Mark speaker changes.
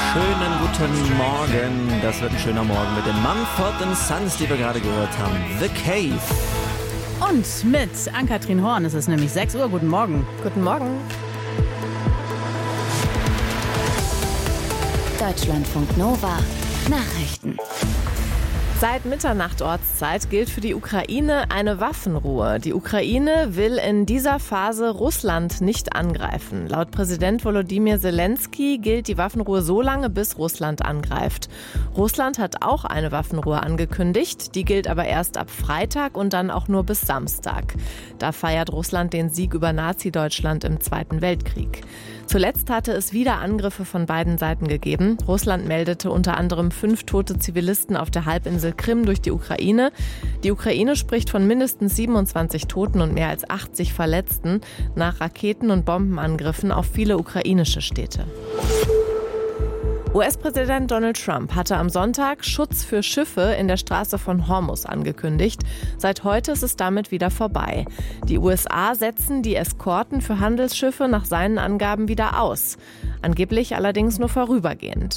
Speaker 1: Schönen guten Morgen. Das wird ein schöner Morgen mit den Mumford & Sons, die wir gerade gehört haben. The Cave.
Speaker 2: Und mit Ann-Kathrin Horn ist es nämlich 6 Uhr. Guten Morgen.
Speaker 3: Guten Morgen.
Speaker 4: Deutschlandfunk Nova. Nachrichten.
Speaker 3: Seit Mitternacht Ortszeit gilt für die Ukraine eine Waffenruhe. Die Ukraine will in dieser Phase Russland nicht angreifen. Laut Präsident Volodymyr Zelensky gilt die Waffenruhe so lange, bis Russland angreift. Russland hat auch eine Waffenruhe angekündigt. Die gilt aber erst ab Freitag und dann auch nur bis Samstag. Da feiert Russland den Sieg über Nazi-Deutschland im Zweiten Weltkrieg. Zuletzt hatte es wieder Angriffe von beiden Seiten gegeben. Russland meldete unter anderem 5 tote Zivilisten auf der Halbinsel Krim durch die Ukraine. Die Ukraine spricht von mindestens 27 Toten und mehr als 80 Verletzten nach Raketen- und Bombenangriffen auf viele ukrainische Städte. US-Präsident Donald Trump hatte am Sonntag Schutz für Schiffe in der Straße von Hormuz angekündigt. Seit heute ist es damit wieder vorbei. Die USA setzen die Eskorten für Handelsschiffe nach seinen Angaben wieder aus. Angeblich allerdings nur vorübergehend.